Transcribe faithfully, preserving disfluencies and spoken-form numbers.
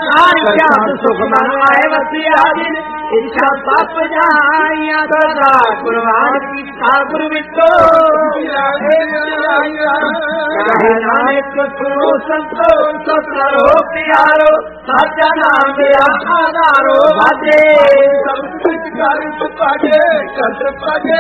सुख मन आए वसिया दिन इच्छा सप जाइया सदा कुर्बान की गुरु विटो कहे नानक सुनो संतो सतरो प्यारो सच्चा नाम दिया आधारो भजे सब कुछ कर पाजे कर पाजे